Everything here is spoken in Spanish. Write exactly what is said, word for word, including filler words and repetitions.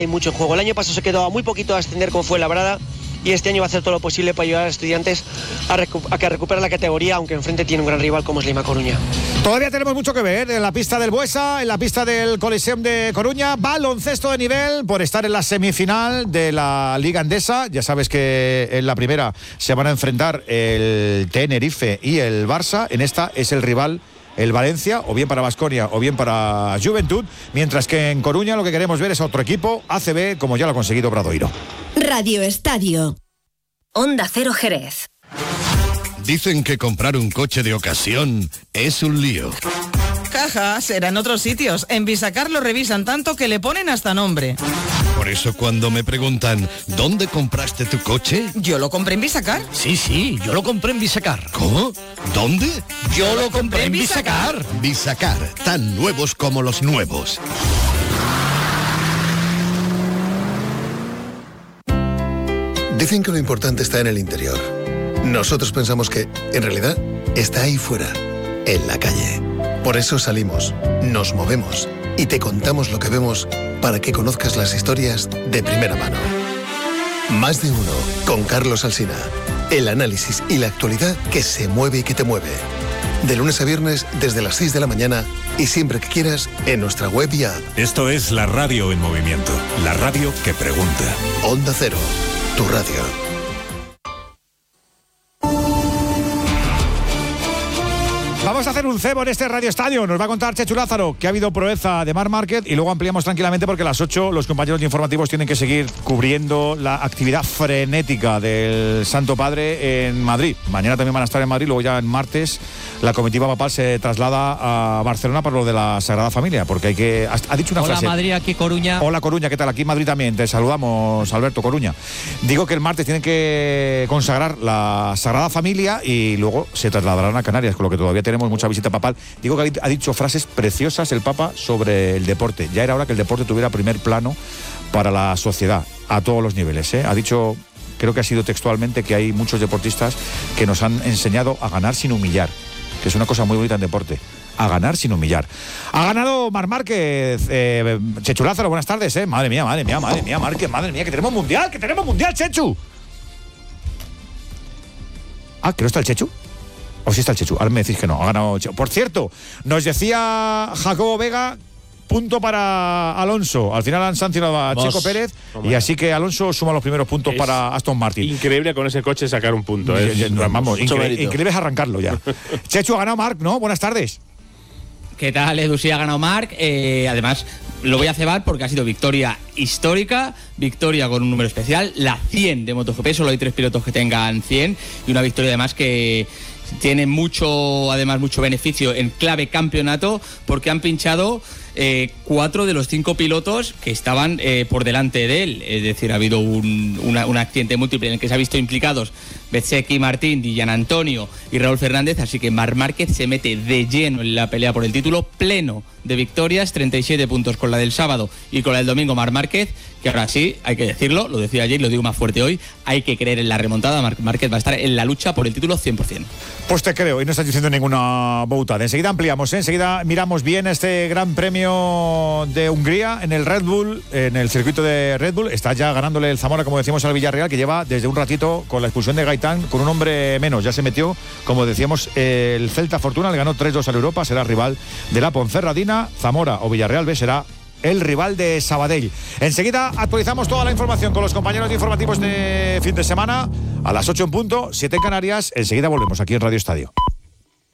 Hay mucho en juego. El año pasado se quedó a muy poquito a ascender con Fuenlabrada y este año va a hacer todo lo posible para ayudar a los Estudiantes a, recu- a que recupere la categoría, aunque enfrente tiene un gran rival como es Lima Coruña. Todavía tenemos mucho que ver en la pista del Buesa, en la pista del Coliseum de Coruña. Baloncesto de nivel por estar en la semifinal de la Liga Endesa. Ya sabes que en la primera se van a enfrentar el Tenerife y el Barça. En esta es el rival el Valencia, o bien para Baskonia o bien para Juventud, mientras que en Coruña lo que queremos ver es a otro equipo, A C B, como ya lo ha conseguido Obradoiro. Radio Estadio. Onda Cero Jerez. Dicen que comprar un coche de ocasión es un lío. Jaja, será en otros sitios. En Visacar lo revisan tanto que le ponen hasta nombre. Por eso cuando me preguntan, ¿dónde compraste tu coche? Yo lo compré en Visacar. Sí, sí, yo lo compré en Visacar. ¿Cómo? ¿Dónde? Yo lo compré en Visacar. Visacar, tan nuevos como los nuevos. Dicen que lo importante está en el interior. Nosotros pensamos que, en realidad, está ahí fuera, en la calle. Por eso salimos, nos movemos y te contamos lo que vemos para que conozcas las historias de primera mano. Más de uno, con Carlos Alsina. El análisis y la actualidad que se mueve y que te mueve. De lunes a viernes desde las seis de la mañana y siempre que quieras en nuestra web y app. Esto es la radio en movimiento, la radio que pregunta. Onda Cero, tu radio. Vamos a hacer un cebo en este Radio Estadio. Nos va a contar Chechu Lázaro que ha habido proeza de Marc Márquez y luego ampliamos tranquilamente porque a las ocho los compañeros de informativos tienen que seguir cubriendo la actividad frenética del Santo Padre en Madrid. Mañana también van a estar en Madrid, luego ya en martes la comitiva papal se traslada a Barcelona para lo de la Sagrada Familia, porque hay que... Ha dicho una Hola, frase. Hola Madrid, aquí Coruña. Hola Coruña, ¿qué tal? Aquí en Madrid también. Te saludamos, Alberto Coruña. Digo que el martes tienen que consagrar la Sagrada Familia y luego se trasladarán a Canarias, con lo que todavía tenemos mucha visita papal. Digo que ha dicho frases preciosas el Papa sobre el deporte. Ya era hora que el deporte tuviera primer plano para la sociedad, a todos los niveles, ¿eh? Ha dicho, creo que ha sido textualmente, que hay muchos deportistas que nos han enseñado a ganar sin humillar, que es una cosa muy bonita en deporte. A ganar sin humillar. Ha ganado Marc Márquez. Eh, Chechu Lázaro, buenas tardes, ¿eh? Madre mía, madre mía, madre mía, Márquez, madre mía, que tenemos mundial, que tenemos mundial, Chechu. Ah, ¿que no está el Chechu? ¿O sí está el Chechu? Ahora me decís que no, ha ganado Chechu. Por cierto, nos decía Jacobo Vega, punto para Alonso. Al final han sancionado a Vamos. Checo Pérez. Hombre. Y así que Alonso suma los primeros puntos es para Aston Martin. Increíble con ese coche sacar un punto. ¿eh? Y, y, vamos, vamos incre- increíble es arrancarlo ya. Chechu, ha ganado Marc, ¿no? Buenas tardes. ¿Qué tal, Edu? Sí, ha ganado Marc. Eh, además, lo voy a cebar porque ha sido victoria histórica, victoria con un número especial, la cien de MotoGP. Solo hay tres pilotos que tengan cien y una victoria además que tiene mucho, además mucho beneficio en clave campeonato porque han pinchado eh, cuatro de los cinco pilotos que estaban eh, por delante de él. Es decir, ha habido un, una, un accidente múltiple en el que se ha visto implicados Bezzecchi, Martín, Di Gianantonio y Raúl Fernández, así que Marc Márquez se mete de lleno en la pelea por el título, pleno de victorias, treinta y siete puntos con la del sábado y con la del domingo Marc Márquez, que ahora sí, hay que decirlo, lo decía ayer y lo digo más fuerte hoy, hay que creer en la remontada. Marc Márquez va a estar en la lucha por el título cien por ciento. Pues te creo, y no estás diciendo ninguna boutada. Enseguida ampliamos, ¿eh? Enseguida miramos bien este gran premio de Hungría en el Red Bull, en el circuito de Red Bull. Está ya ganándole el Zamora, como decíamos, al Villarreal, que lleva desde un ratito con la expulsión de Gaitán, con un hombre menos. Ya se metió, como decíamos, el Celta Fortuna, le ganó tres dos al Europa, será rival de la Ponferradina. Zamora o Villarreal B será el rival de Sabadell. Enseguida actualizamos toda la información con los compañeros de informativos de fin de semana a las ocho en punto, siete en Canarias. Enseguida volvemos aquí en Radio Estadio.